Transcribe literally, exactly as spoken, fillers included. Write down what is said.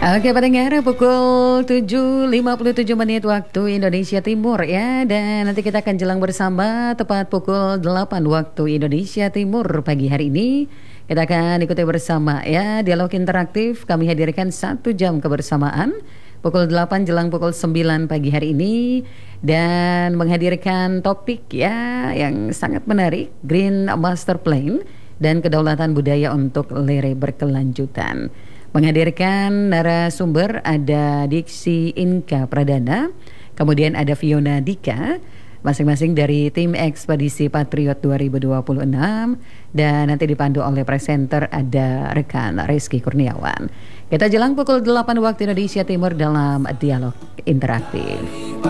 Oke pendengar, pukul tujuh lima puluh tujuh menit waktu Indonesia Timur ya. Dan nanti kita akan jelang bersama tepat pukul delapan waktu Indonesia Timur pagi hari ini. Kita akan ikuti bersama ya dialog interaktif. Kami hadirkan satu jam kebersamaan pukul delapan jelang pukul sembilan pagi hari ini. Dan menghadirkan topik ya yang sangat menarik, Green Master Plan dan kedaulatan budaya untuk Lere berkelanjutan. Menghadirkan narasumber ada Diksi Inka Pradana, kemudian ada Fiona Dika, masing-masing dari tim Ekspedisi Patriot dua ribu dua puluh enam, dan nanti dipandu oleh presenter ada rekan Rizky Kurniawan. Kita jelang pukul delapan waktu Indonesia Timur dalam dialog interaktif.